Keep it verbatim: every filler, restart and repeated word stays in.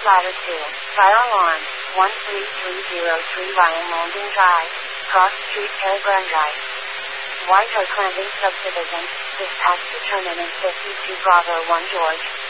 Ladder two. Fire alarm. one three three zero three Ryan Landing Drive. Cross Street, Air Grande. White Oak Landing Subdivision. Dispatch to terminus fifty-two Bravo one George.